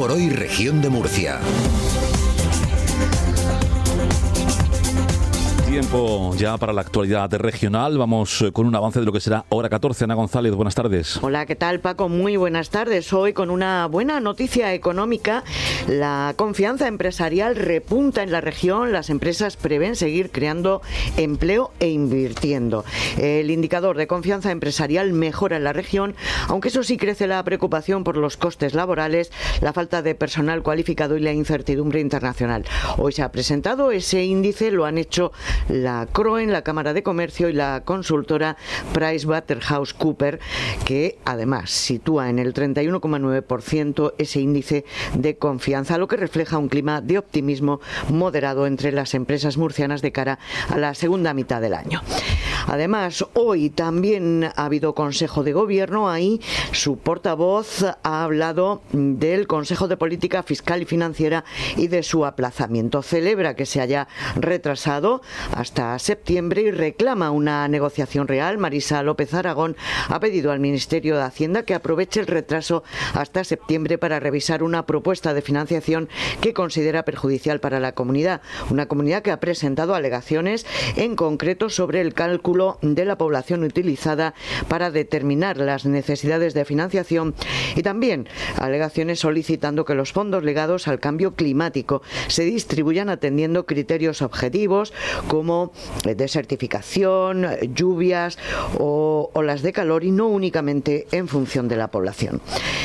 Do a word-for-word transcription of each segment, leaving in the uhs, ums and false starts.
por Hoy Región de Murcia. Tiempo ya para la actualidad regional. Vamos con un avance de lo que será Hora catorce. Ana González, buenas tardes. Hola, ¿qué tal, Paco? Muy buenas tardes. Hoy con una buena noticia económica. La confianza empresarial repunta en la región. Las empresas prevén seguir creando empleo e invirtiendo. El indicador de confianza empresarial mejora en la región, aunque eso sí crece la preocupación por los costes laborales, la falta de personal cualificado y la incertidumbre internacional. Hoy se ha presentado ese índice, lo han hecho la C R O E N, la Cámara de Comercio y la consultora PricewaterhouseCoopers, que además sitúa en el treinta y uno coma nueve por ciento ese índice de confianza, lo que refleja un clima de optimismo moderado entre las empresas murcianas de cara a la segunda mitad del año. Además, hoy también ha habido Consejo de Gobierno. Ahí su portavoz ha hablado del Consejo de Política Fiscal y Financiera y de su aplazamiento. Celebra que se haya retrasado hasta septiembre y reclama una negociación real. Marisa López Aragón ha pedido al Ministerio de Hacienda que aproveche el retraso hasta septiembre para revisar una propuesta de financiación que considera perjudicial para la comunidad. Una comunidad que ha presentado alegaciones, en concreto sobre el cálculo de la población utilizada para determinar las necesidades de financiación, y también alegaciones solicitando que los fondos ligados al cambio climático se distribuyan atendiendo criterios objetivos como desertificación, lluvias o olas de calor, y no únicamente en función de la población.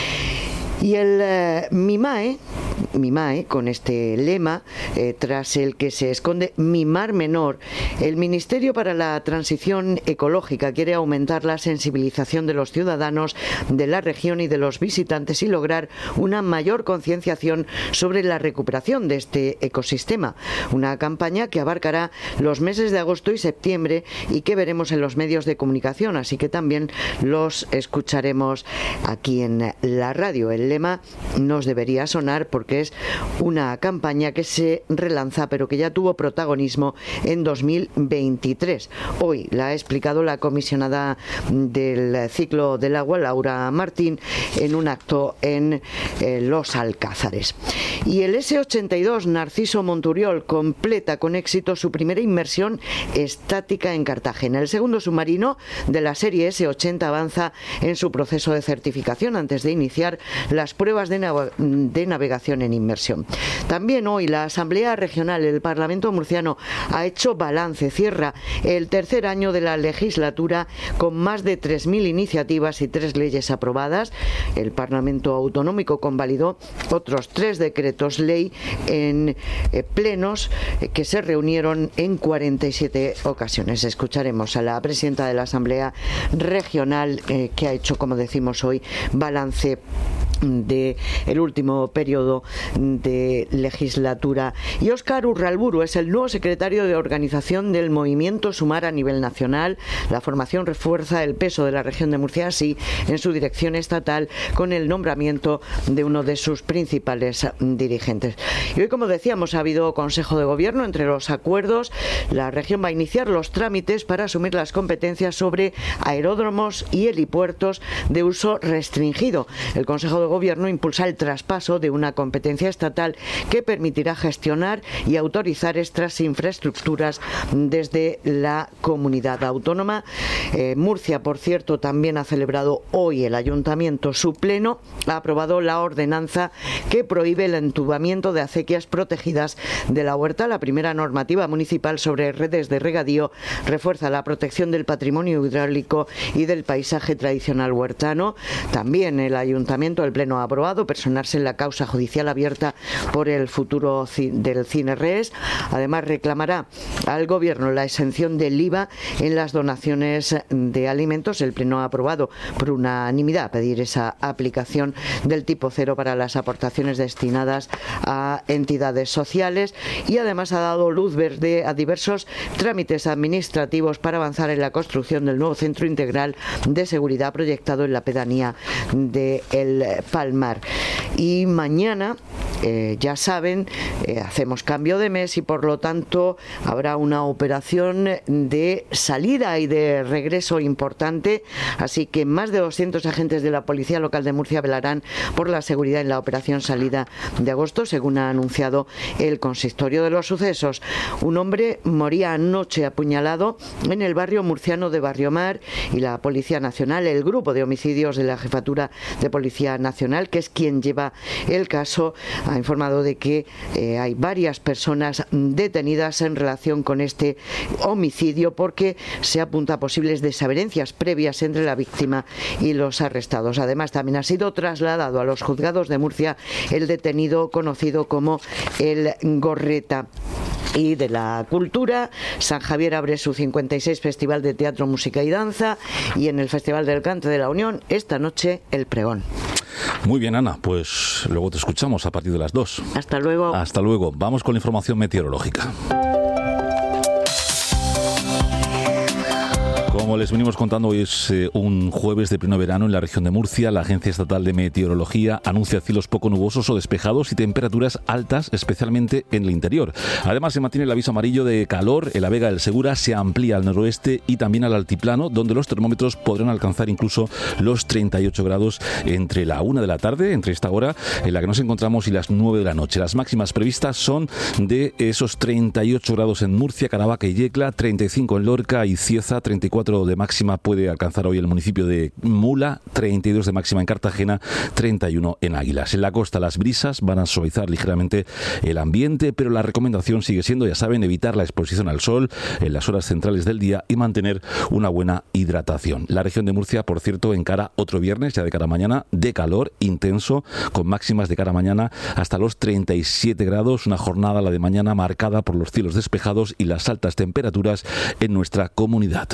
Y el eh, MIMAE, MIMAE, con este lema, eh, tras el que se esconde Mimar Menor, el Ministerio para la Transición Ecológica quiere aumentar la sensibilización de los ciudadanos de la región y de los visitantes y lograr una mayor concienciación sobre la recuperación de este ecosistema. Una campaña que abarcará los meses de agosto y septiembre y que veremos en los medios de comunicación, así que también los escucharemos aquí en la radio. El lema nos debería sonar porque es una campaña que se relanza pero que ya tuvo protagonismo en dos mil veintitrés. Hoy la ha explicado la comisionada del ciclo del agua, Laura Martín, en un acto en eh, Los Alcázares. Y el ese ochenta y dos Narciso Monturiol completa con éxito su primera inmersión estática en Cartagena. El segundo submarino de la serie ese ochenta avanza en su proceso de certificación antes de iniciar las pruebas de, nav- de navegación en inmersión. También hoy la Asamblea Regional del Parlamento Murciano ha hecho balance, cierra el tercer año de la legislatura con más de tres mil iniciativas y tres leyes aprobadas. El Parlamento Autonómico convalidó otros tres decretos ley en eh, plenos eh, que se reunieron en cuarenta y siete ocasiones. Escucharemos a la presidenta de la Asamblea Regional eh, que ha hecho, como decimos hoy, balance de el último periodo de legislatura. Y Óscar Urralburu es el nuevo secretario de organización del Movimiento Sumar a nivel nacional. La formación refuerza el peso de la región de Murcia, así en su dirección estatal, con el nombramiento de uno de sus principales dirigentes. Y hoy, como decíamos, ha habido Consejo de Gobierno. Entre los acuerdos, la región va a iniciar los trámites para asumir las competencias sobre aeródromos y helipuertos de uso restringido. El Consejo de Gobierno impulsa el traspaso de una competencia estatal que permitirá gestionar y autorizar estas infraestructuras desde la comunidad autónoma. Eh, Murcia, por cierto, también ha celebrado hoy el Ayuntamiento su pleno, ha aprobado la ordenanza que prohíbe el entubamiento de acequias protegidas de la huerta. La primera normativa municipal sobre redes de regadío refuerza la protección del patrimonio hidráulico y del paisaje tradicional huertano. También el Ayuntamiento, el Pleno ha aprobado personarse en la causa judicial abierta por el futuro del Cinerres. Además, reclamará al Gobierno la exención del I V A en las donaciones de alimentos. El Pleno ha aprobado por unanimidad pedir esa aplicación del tipo cero para las aportaciones destinadas a entidades sociales, y además ha dado luz verde a diversos trámites administrativos para avanzar en la construcción del nuevo centro integral de seguridad proyectado en la pedanía de El Palmar. Y mañana eh, ya saben, eh, hacemos cambio de mes y por lo tanto habrá una operación de salida y de regreso importante, así que más de doscientos agentes de la Policía Local de Murcia velarán por la seguridad en la operación salida de agosto, según ha anunciado el consistorio de los sucesos. Un hombre moría anoche apuñalado en el barrio murciano de Barriomar y la Policía Nacional, el grupo de homicidios de la Jefatura de Policía Nacional, que es quien lleva el caso, ha informado de que eh, hay varias personas detenidas en relación con este homicidio porque se apunta a posibles desavenencias previas entre la víctima y los arrestados. Además, también ha sido trasladado a los juzgados de Murcia el detenido conocido como el Gorreta. Y de la cultura, San Javier abre su cincuenta y seis Festival de Teatro, Música y Danza, y en el Festival del Cante de la Unión, esta noche, el pregón. Muy bien, Ana, pues luego te escuchamos a partir de las dos. Hasta luego. Hasta luego. Vamos con la información meteorológica. Como les venimos contando, hoy es eh, un jueves de pleno verano en la región de Murcia. La Agencia Estatal de Meteorología anuncia cielos poco nubosos o despejados y temperaturas altas, especialmente en el interior. Además, se mantiene el aviso amarillo de calor en la Vega del Segura, se amplía al noroeste y también al altiplano, donde los termómetros podrán alcanzar incluso los treinta y ocho grados entre la una de la tarde, entre esta hora en la que nos encontramos, y las nueve de la noche. Las máximas previstas son de esos treinta y ocho grados en Murcia, Caravaca y Yecla, treinta y cinco en Lorca y Cieza, treinta y cuatro de máxima puede alcanzar hoy el municipio de Mula, treinta y dos de máxima en Cartagena, treinta y uno en Águilas. En la costa las brisas van a suavizar ligeramente el ambiente, pero la recomendación sigue siendo, ya saben, evitar la exposición al sol en las horas centrales del día y mantener una buena hidratación. La región de Murcia, por cierto, encara otro viernes, ya de cara a mañana, de calor intenso, con máximas de cara a mañana hasta los treinta y siete grados, una jornada, la de mañana, marcada por los cielos despejados y las altas temperaturas en nuestra comunidad.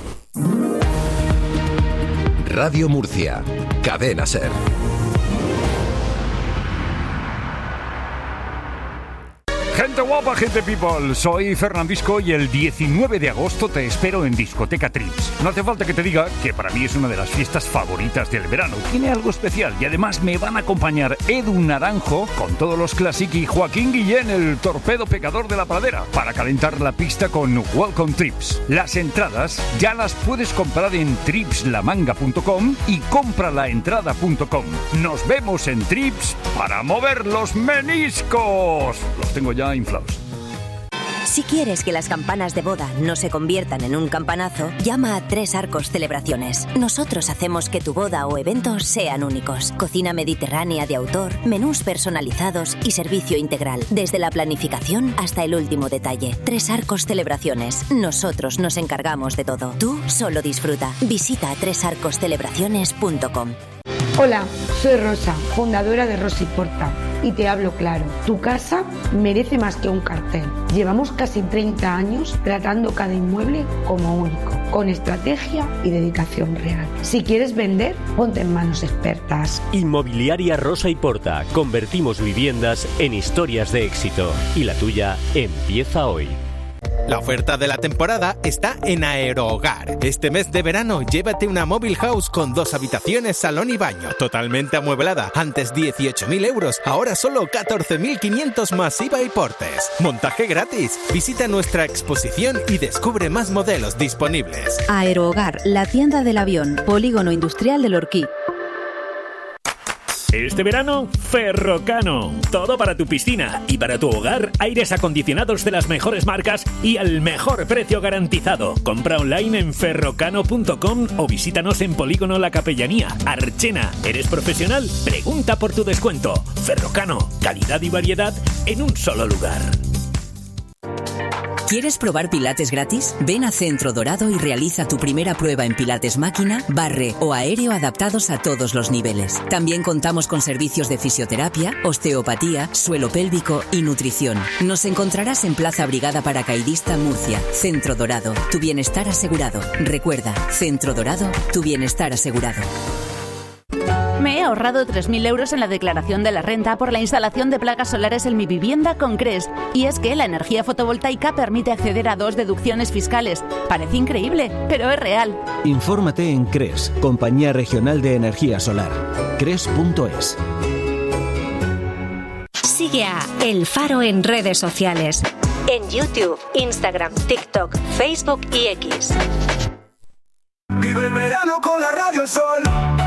Radio Murcia, Cadena SER. Gente guapa, gente people, soy Fernandisco y el diecinueve de agosto te espero en Discoteca Trips. No hace falta que te diga que para mí es una de las fiestas favoritas del verano. Tiene algo especial y además me van a acompañar Edu Naranjo con todos los Classic y Joaquín Guillén, el torpedo pecador de la pradera, para calentar la pista con Welcome Trips. Las entradas ya las puedes comprar en trips la manga punto com y compralaentrada punto com. Nos vemos en Trips para mover los meniscos. Los tengo ya inflados. Si quieres que las campanas de boda no se conviertan en un campanazo, llama a Tres Arcos Celebraciones. Nosotros hacemos que tu boda o evento sean únicos. Cocina mediterránea de autor, menús personalizados y servicio integral, desde la planificación hasta el último detalle. Tres Arcos Celebraciones. Nosotros nos encargamos de todo. Tú solo disfruta. Visita tres arcos celebraciones punto com. Hola, soy Rosa, fundadora de Rosa y Porta, y te hablo claro. Tu casa merece más que un cartel. Llevamos casi treinta años tratando cada inmueble como único, con estrategia y dedicación real. Si quieres vender, ponte en manos expertas. Inmobiliaria Rosa y Porta. Convertimos viviendas en historias de éxito. Y la tuya empieza hoy. La oferta de la temporada está en Aerohogar. Este mes de verano, llévate una Mobile House con dos habitaciones, salón y baño, totalmente amueblada. Antes dieciocho mil euros, ahora solo catorce mil quinientos más I V A y portes. Montaje gratis. Visita nuestra exposición y descubre más modelos disponibles. Aerohogar, la tienda del avión, Polígono Industrial del Orquí. Este verano, Ferrocano. Todo para tu piscina y para tu hogar, aires acondicionados de las mejores marcas y al mejor precio garantizado. Compra online en ferrocano punto com o visítanos en Polígono La Capellanía, Archena. ¿Eres profesional? Pregunta por tu descuento. Ferrocano, calidad y variedad en un solo lugar. ¿Quieres probar pilates gratis? Ven a Centro Dorado y realiza tu primera prueba en pilates máquina, barre o aéreo adaptados a todos los niveles. También contamos con servicios de fisioterapia, osteopatía, suelo pélvico y nutrición. Nos encontrarás en Plaza Brigada Paracaidista, Murcia. Centro Dorado, tu bienestar asegurado. Recuerda, Centro Dorado, tu bienestar asegurado. Me he ahorrado tres mil euros en la declaración de la renta por la instalación de placas solares en mi vivienda con Cres. Y es que la energía fotovoltaica permite acceder a dos deducciones fiscales. Parece increíble, pero es real. Infórmate en Cres, Compañía Regional de Energía Solar. Cres punto es. Sigue a El Faro en redes sociales. En YouTube, Instagram, TikTok, Facebook y X. Vive el verano con la Radio El Sol.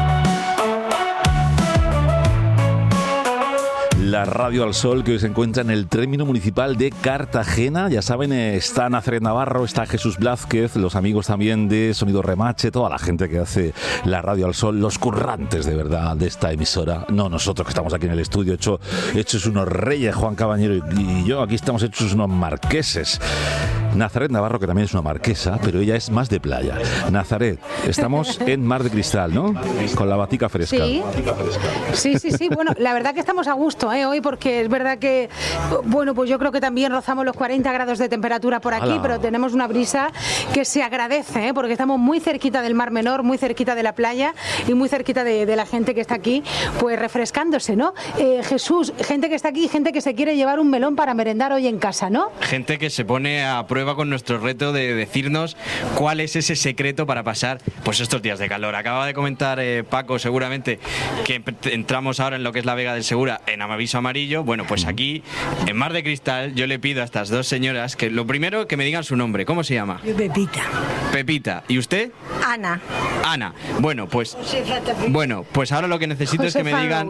La Radio al Sol, que hoy se encuentra en el término municipal de Cartagena. Ya saben, está Nazaret Navarro, está Jesús Blázquez, los amigos también de Sonido Remache, toda la gente que hace la Radio al Sol, los currantes de verdad de esta emisora. No nosotros que estamos aquí en el estudio, hecho, hechos unos reyes, Juan Cabañero y yo, aquí estamos hechos unos marqueses. Nazaret Navarro, que también es una marquesa, pero ella es más de playa. Nazaret, estamos en Mar de Cristal, ¿no? Con la batica fresca. Sí, sí, sí, sí. Bueno, la verdad que estamos a gusto, ¿eh? Hoy, porque es verdad que, bueno, pues yo creo que también rozamos los cuarenta grados de temperatura por aquí, ¡Hala! Pero tenemos una brisa que se agradece, ¿eh? Porque estamos muy cerquita del Mar Menor, muy cerquita de la playa y muy cerquita de, de la gente que está aquí, pues refrescándose, ¿no? Eh, Jesús, gente que está aquí, gente que se quiere llevar un melón para merendar hoy en casa, ¿no? Gente que se pone a prueba con nuestro reto de decirnos cuál es ese secreto para pasar pues estos días de calor. Acaba de comentar eh, Paco seguramente que entramos ahora en lo que es la Vega del Segura en aviso amarillo. Bueno, pues aquí en Mar de Cristal yo le pido a estas dos señoras que lo primero que me digan su nombre. ¿Cómo se llama? Pepita. Pepita. ¿Y usted? Ana. Ana. Bueno, pues bueno, pues ahora lo que necesito Josefa es que me digan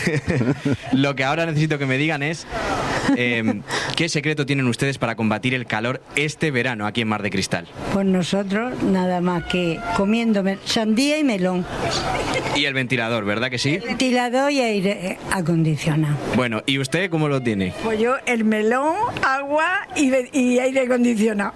me lo que ahora necesito que me digan es eh, ¿qué secreto tienen ustedes para combatir el calor este verano aquí en Mar de Cristal? Pues nosotros nada más que comiendo sandía y melón. Y el ventilador, ¿verdad que sí? El ventilador y aire acondicionado. Bueno, ¿y usted cómo lo tiene? Pues yo el melón, agua y, y aire acondicionado.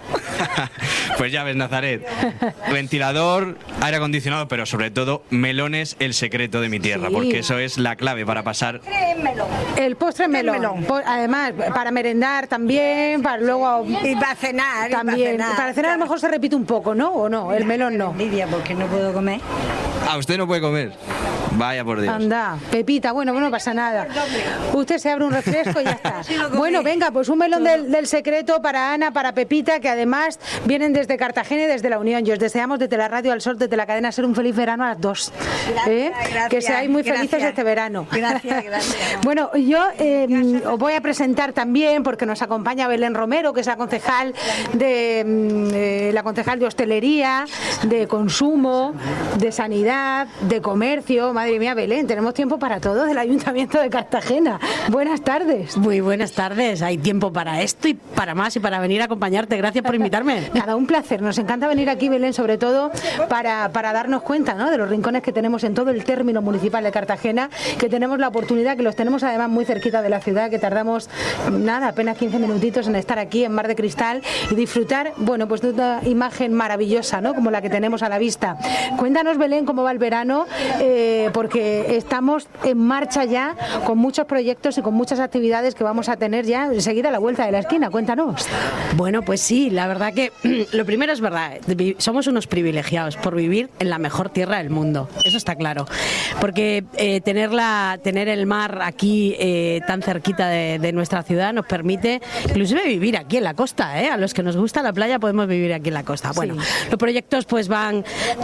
Pues ya ves, Nazaret, ventilador, aire acondicionado, pero sobre todo melones, el secreto de mi tierra, sí. Porque eso es la clave para pasar. El postre melón. melón. Además, para merendar también, para luego... Y para cenar. También. Y para cenar, para cenar a lo mejor se repite un poco, ¿no? ¿O no? El melón no. Envidia porque no puedo comer. Ah, usted no puede comer. Vaya por Dios. Anda, Pepita, bueno, no pasa nada. Usted se abre un refresco y ya está. Bueno, venga, pues un melón del, del secreto para Ana, para Pepita, que además vienen desde Cartagena y desde la Unión. Y os deseamos desde la Radio al Sol, desde la cadena SER, un feliz verano a las dos. ¿Eh? Gracias, gracias, que seáis muy gracias. felices este verano. Gracias, gracias. Bueno, yo eh, os voy a presentar también, porque nos acompaña Belén Romero, que es la concejal de, eh, la concejal de hostelería, de consumo, de sanidad, de comercio. Madre mía, Belén, tenemos tiempo para todo del Ayuntamiento de Cartagena. Buenas tardes. Muy buenas tardes. Hay tiempo para esto y para más y para venir a acompañarte. Gracias por invitarme. Nada, un placer. Nos encanta venir aquí, Belén, sobre todo para, para darnos cuenta, ¿no?, de los rincones que tenemos en todo el término municipal de Cartagena, que tenemos la oportunidad, que los tenemos además muy cerquita de la ciudad, que tardamos nada, apenas quince minutitos en estar aquí en Mar de Cristal y disfrutar, bueno, pues de una imagen maravillosa, ¿no?, como la que tenemos a la vista. Cuéntanos, Belén, cómo va el verano, eh, porque estamos en marcha ya con muchos proyectos y con muchas actividades que vamos a tener ya enseguida a la vuelta de la esquina. Cuéntanos. Bueno, pues sí, la verdad que lo primero es verdad, somos unos privilegiados por vivir en la mejor tierra del mundo, eso está claro, porque eh, tener, la, tener el mar aquí eh, tan cerquita de, de nuestra ciudad nos permite inclusive vivir aquí en la costa, ¿eh? A los que nos gusta la playa podemos vivir aquí en la costa. Bueno, sí. Los proyectos pues van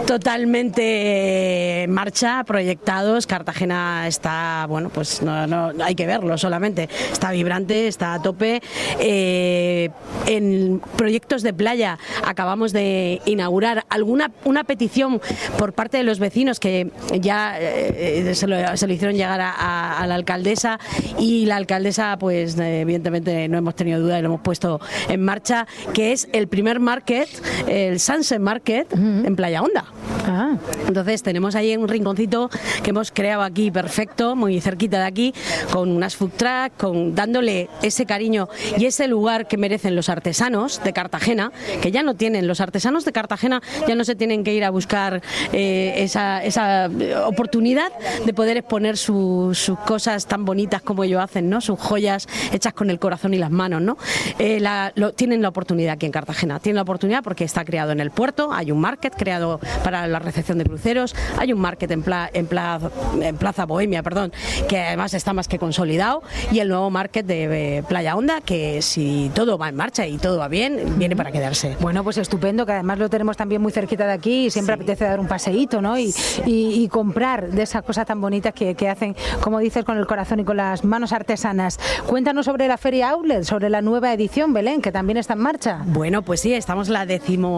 totalmente en marcha, proyectados. Cartagena está, bueno, pues no, no hay que verlo solamente, está vibrante, está a tope. Eh, en proyectos de playa acabamos de inaugurar alguna una petición por parte de los vecinos que ya eh, se, lo, se lo hicieron llegar a, a, a la alcaldesa, y la alcaldesa pues eh, evidentemente no hemos tenido duda y lo hemos puesto en marcha, que es el primer market, el Sunset Market, uh-huh, en Playa Honda. Ah. Entonces tenemos ahí un rinconcito que hemos creado aquí perfecto, muy cerquita de aquí, con unas food truck, con dándole ese cariño y ese lugar que merecen los artesanos de Cartagena, que ya no tienen, los artesanos de Cartagena ya no se tienen que ir a buscar eh, esa, esa oportunidad de poder exponer su, sus cosas tan bonitas como ellos hacen, ¿no? Sus joyas hechas con el corazón y las manos, ¿no? Eh, la, lo, tienen la oportunidad aquí en Cartagena, tienen la oportunidad porque está creado en el puerto, hay un market creado para la recepción de cruceros, hay un market en, pla, en Playa Plaza, en Plaza Bohemia, perdón, que además está más que consolidado, y el nuevo Market de eh, Playa Honda, que si todo va en marcha y todo va bien, viene para quedarse. Bueno, pues estupendo, que además lo tenemos también muy cerquita de aquí y siempre sí. apetece dar un paseíto, ¿no? Y, y, y comprar de esas cosas tan bonitas que, que hacen, como dices, con el corazón y con las manos artesanas. Cuéntanos sobre la Feria Outlet, sobre la nueva edición, Belén, que también está en marcha. Bueno, pues sí, estamos en la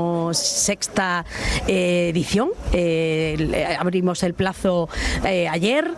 decimosexta eh, edición. Eh, abrimos el plazo eh, ayer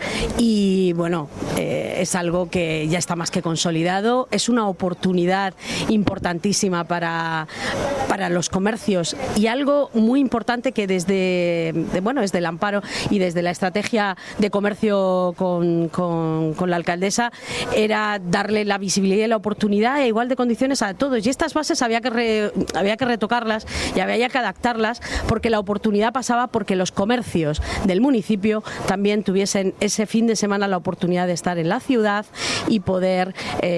y bueno, eh, es algo que ya está más que consolidado. Es una oportunidad importantísima para, para los comercios y algo muy importante que desde, de, bueno, desde el amparo y desde la estrategia de comercio con, con, con la alcaldesa era darle la visibilidad y la oportunidad a igual de condiciones a todos. Y estas bases había que, re, había que retocarlas y había que adaptarlas porque la oportunidad pasaba porque los comercios del municipio también tuviesen ese fin de semana la oportunidad de estar en la ciudad y poder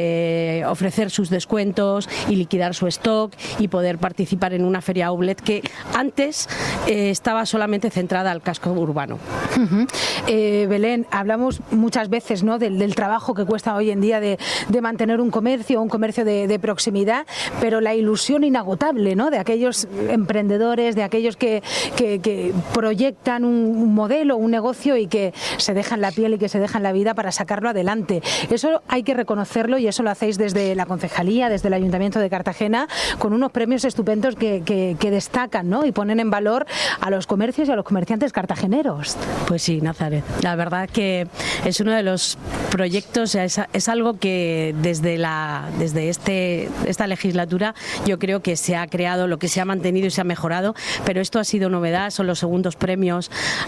eh, ofrecer sus descuentos y liquidar su stock y poder participar en una feria outlet que antes eh, estaba solamente centrada al casco urbano. Uh-huh. eh, Belén, hablamos muchas veces, ¿no?, del, del trabajo que cuesta hoy en día de, de mantener un comercio, un comercio de, de proximidad, pero la ilusión inagotable, ¿no?, de aquellos emprendedores, de aquellos que, que, que proyectan un, un modelo, un negocio y que se dejan la piel y que se dejan la vida para sacarlo adelante. Eso hay que reconocerlo y eso lo hacéis desde la concejalía, desde el Ayuntamiento de Cartagena, con unos premios estupendos que, que, que destacan, ¿no?, y ponen en valor a los comercios y a los comerciantes cartageneros. Pues sí, Nazaret. La verdad que es uno de los proyectos, es, es algo que desde la desde este esta legislatura yo creo que se ha creado, lo que se ha mantenido y se ha mejorado, pero esto ha sido novedad, son los segundos premios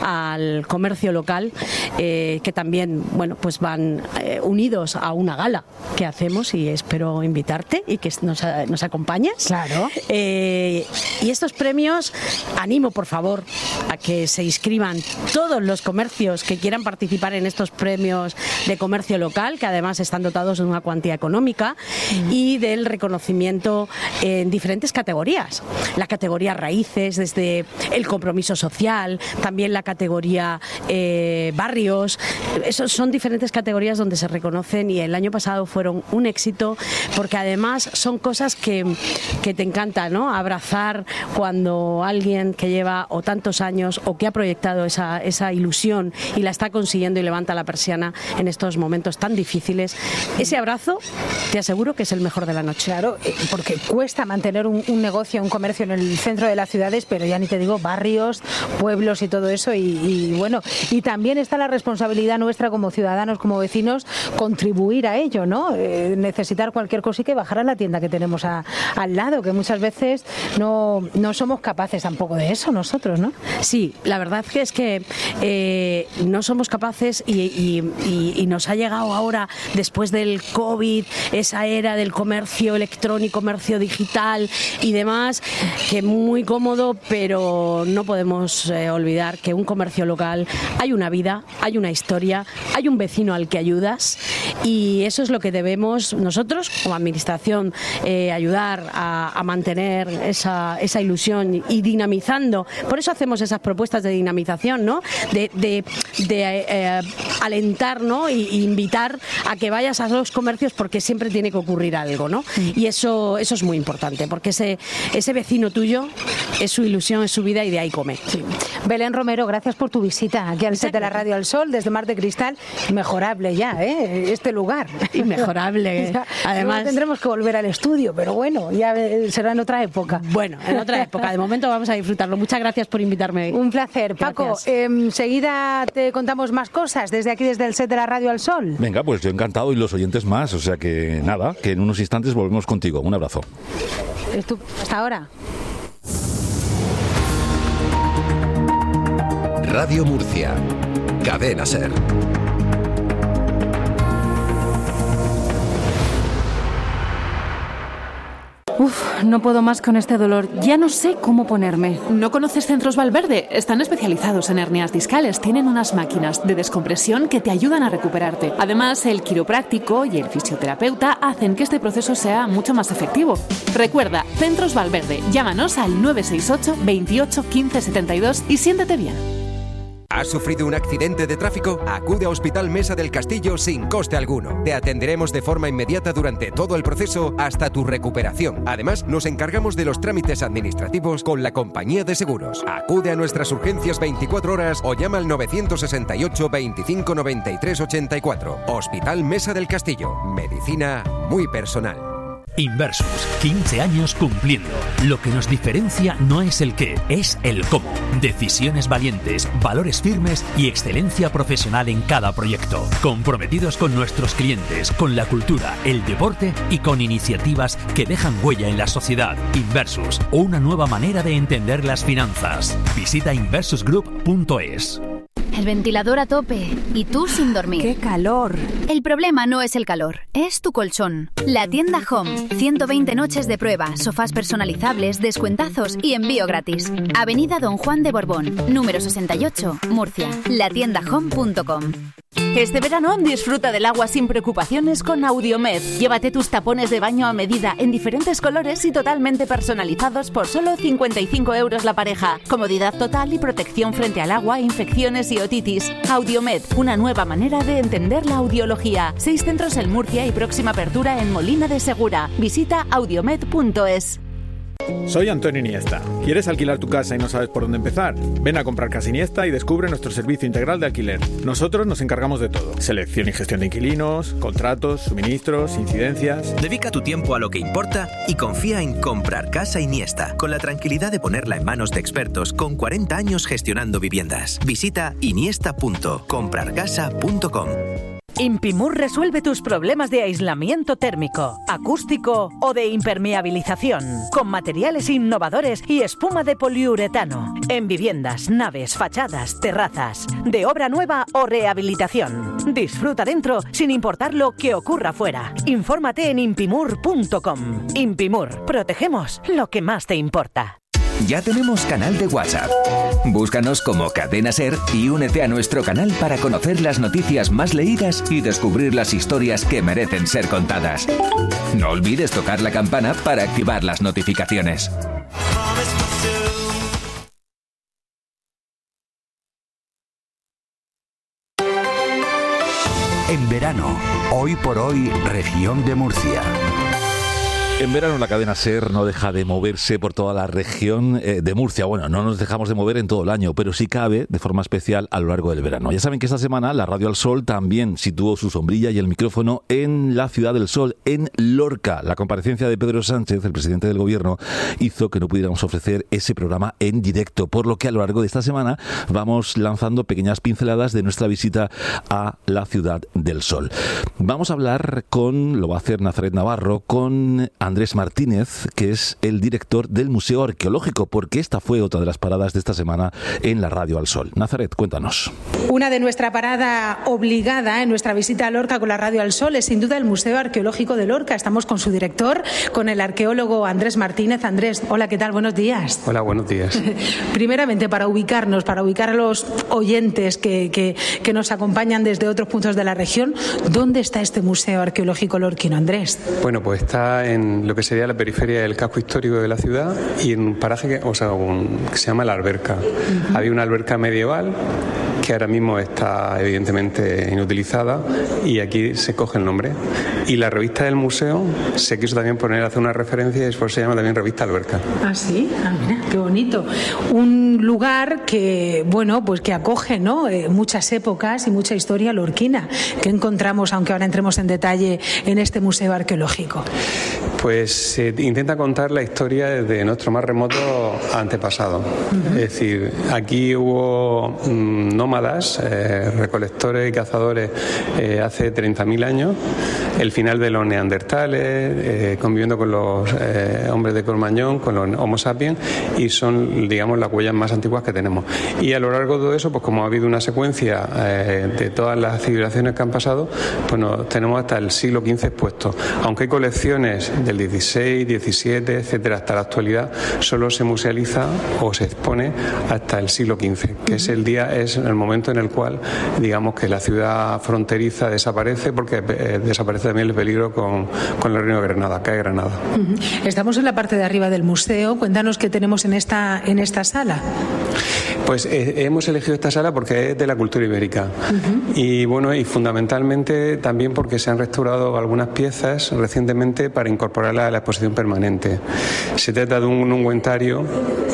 al comercio local, eh, que también, bueno, pues van eh, unidos a una gala que hacemos y espero invitarte y que nos, nos acompañes. Claro. Eh, y estos premios, animo por favor a que se inscriban todos los comercios que quieran participar en estos premios de comercio local, que además están dotados de una cuantía económica mm. y del reconocimiento en diferentes categorías. La categoría raíces, desde el compromiso social, también la categoría eh, barrios. Esos son diferentes categorías donde se reconocen y el año pasado fueron un éxito porque además son cosas que, que te encanta, ¿no?, abrazar cuando alguien que lleva o tantos años o que ha proyectado esa, esa ilusión y la está consiguiendo y levanta la persiana en estos momentos tan difíciles. Ese abrazo te aseguro que es el mejor de la noche. Claro, porque cuesta mantener un, un negocio, un comercio en el centro de las ciudades, pero ya ni te digo barrios, pueblos y todo eso y, y bueno, y también está la responsabilidad nuestra como ciudadanos, como vecinos, contribuir a ello, ¿no? Eh, necesitar cualquier cosa y que bajar a la tienda que tenemos a, al lado, que muchas veces no, no somos capaces tampoco de eso nosotros, ¿no? Sí, la verdad que es que eh, no somos capaces y, y, y, y nos ha llegado ahora, después del COVID, esa era del comercio electrónico, comercio digital y demás, que muy cómodo, pero no podemos eh, olvidar que un comercio local hay una vida, hay una historia, hay un vecino al que ayudas y eso es lo que debemos nosotros como administración eh, ayudar a, a mantener esa, esa ilusión y dinamizando. Por eso hacemos esas propuestas de dinamización, ¿no?, de, de, de eh, alentar, ¿no?, y, y invitar a que vayas a los comercios porque siempre tiene que ocurrir algo, ¿no? Mm. Y eso, eso es muy importante porque ese, ese vecino tuyo es su ilusión, es su vida y de ahí come. Sí. Belén Romero, gracias por tu visita aquí al set de la Radio al Sol desde Mar de Cristal. Mejorable ya, ¿eh?, este lugar. Inmejorable. Ya, además tendremos que volver al estudio, pero bueno, ya será en otra época. Bueno, en otra época. De momento vamos a disfrutarlo. Muchas gracias por invitarme. Un placer. Paco, eh, enseguida te contamos más cosas desde aquí, desde el set de la Radio al Sol. Venga, pues yo encantado y los oyentes más. O sea que nada, que en unos instantes volvemos contigo. Un abrazo. Estu- Hasta ahora. Radio Murcia. Cadena SER. Uf, no puedo más con este dolor. Ya no sé cómo ponerme. ¿No conoces Centros Valverde? Están especializados en hernias discales. Tienen unas máquinas de descompresión que te ayudan a recuperarte. Además, el quiropráctico y el fisioterapeuta hacen que este proceso sea mucho más efectivo. Recuerda, Centros Valverde. Llámanos al nueve seis ocho, veintiocho, quince setenta y dos y siéntete bien. ¿Has sufrido un accidente de tráfico? Acude a Hospital Mesa del Castillo sin coste alguno. Te atenderemos de forma inmediata durante todo el proceso hasta tu recuperación. Además, nos encargamos de los trámites administrativos con la compañía de seguros. Acude a nuestras urgencias veinticuatro horas o llama al novecientos sesenta y ocho, veinticinco, noventa y tres, ochenta y cuatro. Hospital Mesa del Castillo. Medicina muy personal. Inversus, quince años cumpliendo. Lo que nos diferencia no es el qué, es el cómo. Decisiones valientes, valores firmes y excelencia profesional en cada proyecto. Comprometidos con nuestros clientes, con la cultura, el deporte y con iniciativas que dejan huella en la sociedad. Inversus, una nueva manera de entender las finanzas. Visita inversus group punto es. El ventilador a tope y tú sin dormir. ¡Qué calor! El problema no es el calor, es tu colchón. La tienda Home. ciento veinte noches de prueba, sofás personalizables, descuentazos y envío gratis. Avenida Don Juan de Borbón, número sesenta y ocho, Murcia. la tienda home punto com. Este verano disfruta del agua sin preocupaciones con Audiomed. Llévate tus tapones de baño a medida en diferentes colores y totalmente personalizados por solo cincuenta y cinco euros la pareja. Comodidad total y protección frente al agua, infecciones y otitis. Audiomed, una nueva manera de entender la audiología. Seis centros en Murcia y próxima apertura en Molina de Segura. Visita audiomed punto es. Soy Antonio Iniesta. ¿Quieres alquilar tu casa y no sabes por dónde empezar? Ven a comprar Casa Iniesta y descubre nuestro servicio integral de alquiler. Nosotros nos encargamos de todo. Selección y gestión de inquilinos, contratos, suministros, incidencias. Dedica tu tiempo a lo que importa y confía en Comprar Casa Iniesta, con la tranquilidad de ponerla en manos de expertos con cuarenta años gestionando viviendas. Visita iniesta punto comprar casa punto com. Impimur resuelve tus problemas de aislamiento térmico, acústico o de impermeabilización con materiales innovadores y espuma de poliuretano en viviendas, naves, fachadas, terrazas, de obra nueva o rehabilitación. Disfruta dentro sin importar lo que ocurra fuera. Infórmate en impimur punto com. Impimur, protegemos lo que más te importa. Ya tenemos canal de WhatsApp. Búscanos como Cadena Ser y únete a nuestro canal para conocer las noticias más leídas y descubrir las historias que merecen ser contadas. No olvides tocar la campana para activar las notificaciones. En verano, hoy por hoy, región de Murcia. En verano la cadena SER no deja de moverse por toda la región eh, de Murcia. Bueno, no nos dejamos de mover en todo el año, pero sí cabe de forma especial a lo largo del verano. Ya saben que esta semana la Radio Al Sol también situó su sombrilla y el micrófono en la Ciudad del Sol, en Lorca. La comparecencia de Pedro Sánchez, el presidente del gobierno, hizo que no pudiéramos ofrecer ese programa en directo, por lo que a lo largo de esta semana vamos lanzando pequeñas pinceladas de nuestra visita a la Ciudad del Sol. Vamos a hablar con, lo va a hacer Nazaret Navarro, con Andrés Martínez, que es el director del Museo Arqueológico, porque esta fue otra de las paradas de esta semana en la Radio Al Sol. Nazaret, cuéntanos. Una de nuestra parada obligada en nuestra visita a Lorca con la Radio Al Sol es sin duda el Museo Arqueológico de Lorca. Estamos con su director, con el arqueólogo Andrés Martínez. Andrés, hola, ¿qué tal? Buenos días. Hola, buenos días. Primeramente, para ubicarnos, para ubicar a los oyentes que, que, que nos acompañan desde otros puntos de la región, ¿dónde está este Museo Arqueológico lorquino, Andrés? Bueno, pues está en lo que sería la periferia del casco histórico de la ciudad y en un paraje que, o sea, un, que se llama La Alberca. Uh-huh. Había una alberca medieval que ahora mismo está evidentemente inutilizada y aquí se coge el nombre. Y la revista del museo se quiso también poner, hacer una referencia y después se llama también Revista Alberca. Ah, sí, ah, mira, qué bonito. Un lugar que, bueno, pues que acoge, ¿no? Eh, muchas épocas y mucha historia lorquina. ¿Qué encontramos, aunque ahora entremos en detalle, en este museo arqueológico? Pues se eh, intenta contar la historia desde nuestro más remoto antepasado. Uh-huh. Es decir, aquí hubo mmm, nómadas, eh, recolectores y cazadores eh, hace treinta mil años, el final de los neandertales, eh, conviviendo con los eh, hombres de Cro-Magnon, con los Homo sapiens, y son, digamos, las huellas más antiguas que tenemos. Y a lo largo de todo eso, pues como ha habido una secuencia eh, de todas las civilizaciones que han pasado, pues nos tenemos hasta el siglo quince expuesto. Aunque hay colecciones del dieciséis, diecisiete, etcétera, hasta la actualidad, solo se musealiza o se expone hasta el siglo quince, que es el día, es el momento en el cual, digamos, que la ciudad fronteriza desaparece, porque eh, desaparece también el peligro con, con el Reino de Granada, cae Granada. Uh-huh. Estamos en la parte de arriba del museo. Cuéntanos qué tenemos en esta, en esta sala. Pues eh, hemos elegido esta sala porque es de la cultura ibérica. Uh-huh. Y bueno, y fundamentalmente también porque se han restaurado algunas piezas recientemente para incorporarlas a la exposición permanente. Se trata de un ungüentario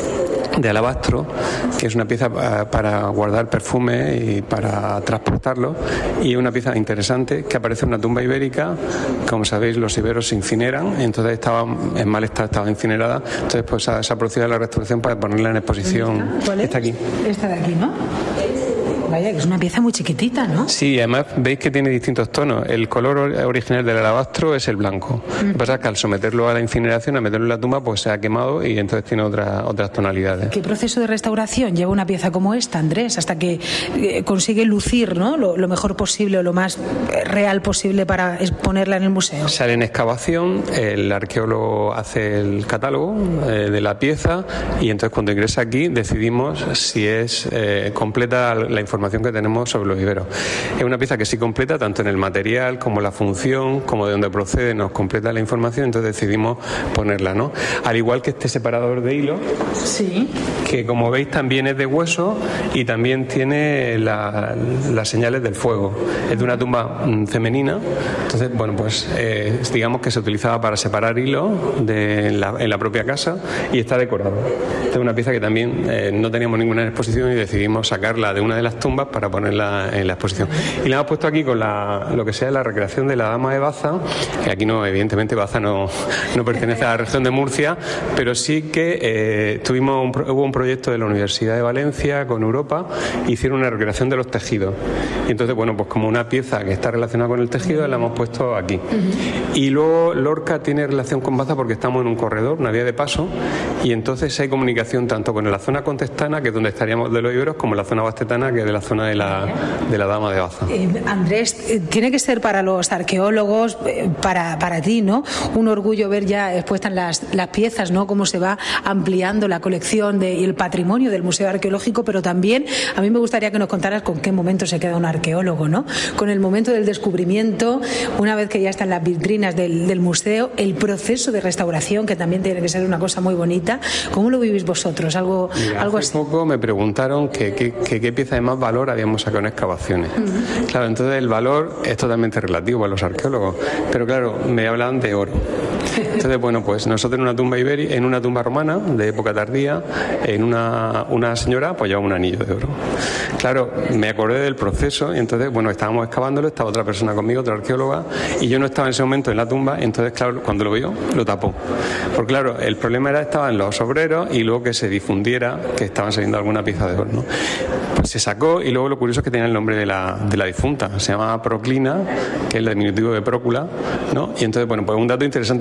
de alabastro, que es una pieza para guardar perfume y para transportarlo, y una pieza interesante que aparece en una tumba ibérica. Como sabéis, los iberos se incineran, entonces estaba en mal estado, estaba incinerada, entonces pues se ha procedido a la restauración para ponerla en exposición. ¿Cuál es? Está aquí. Esta de aquí, ¿no? Vaya, que es una pieza muy chiquitita, ¿no? Sí, además veis que tiene distintos tonos. El color original del alabastro es el blanco. Mm. Lo que pasa es que al someterlo a la incineración, a meterlo en la tumba, pues se ha quemado y entonces tiene otra, otras tonalidades. ¿Qué proceso de restauración lleva una pieza como esta, Andrés, hasta que eh, consigue lucir, ¿no?, lo, lo mejor posible o lo más real posible para exponerla en el museo? Sale en excavación, el arqueólogo hace el catálogo eh, de la pieza y entonces cuando ingresa aquí decidimos si es eh, completa la información que tenemos sobre los iberos. Es una pieza que sí completa tanto en el material como la función, como de dónde procede, nos completa la información, entonces decidimos ponerla, ¿no? Al igual que este separador de hilo, sí, que como veis también es de hueso y también tiene la, las señales del fuego. Es de una tumba mm, femenina, entonces, bueno, pues eh, digamos que se utilizaba para separar hilo de, en, la, en la propia casa y está decorado. Esta es una pieza que también eh, no teníamos ninguna exposición y decidimos sacarla de una de las tumbas para ponerla en la exposición. Y la hemos puesto aquí con la, lo que sea la recreación de la Dama de Baza, que aquí no, evidentemente Baza no, no pertenece a la región de Murcia, pero sí que eh, tuvimos un, hubo un proyecto de la Universidad de Valencia con Europa, hicieron una recreación de los tejidos. Y entonces, bueno, pues como una pieza que está relacionada con el tejido, la hemos puesto aquí. Uh-huh. Y luego Lorca tiene relación con Baza porque estamos en un corredor, una vía de paso, y entonces hay comunicación tanto con la zona contestana, que es donde estaríamos de los iberos, como la zona bastetana, que es de la zona de la, de la Dama de Baza. Eh, Andrés, eh, tiene que ser para los arqueólogos, eh, para, para ti, ¿no?, un orgullo ver ya expuestas las, las piezas, ¿no?, cómo se va ampliando la colección de, y el patrimonio del Museo Arqueológico, pero también a mí me gustaría que nos contaras con qué momento se queda un arqueólogo, ¿no?, con el momento del descubrimiento, una vez que ya están las vitrinas del, del museo, el proceso de restauración, que también tiene que ser una cosa muy bonita. ¿Cómo lo vivís vosotros? Algo, Mira, algo hace así. poco me preguntaron que qué pieza de más valor habíamos sacado en excavaciones. Uh-huh. Claro, entonces el valor es totalmente relativo a los arqueólogos, pero claro, me hablan de oro. Entonces, bueno, pues nosotros en una tumba ibérica, en una tumba romana de época tardía, en una, una señora pues lleva un anillo de oro. Claro, me acordé del proceso y entonces, bueno, estábamos excavándolo, estaba otra persona conmigo, otra arqueóloga, y yo no estaba en ese momento en la tumba, entonces, claro, cuando lo vio, lo tapó. Porque, claro, el problema era estaban los obreros y luego que se difundiera que estaban saliendo alguna pieza de oro, ¿no? Pues se sacó y luego lo curioso es que tenía el nombre de la, de la difunta, se llamaba Proclina, que es el diminutivo de Prócula, ¿no? Y entonces, bueno, pues un dato interesante